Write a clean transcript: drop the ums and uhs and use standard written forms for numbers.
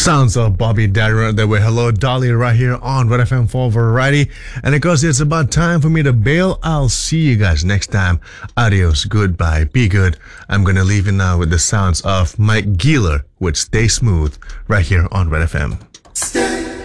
Sounds of Bobby Darin that way. Hello, Dolly, right here on Red FM 4 Variety. And of course, it's about time for me to bail. I'll see you guys next time. Adios, goodbye, be good. I'm gonna leave you now with the sounds of Mike Gieler with Stay Smooth right here on Red FM.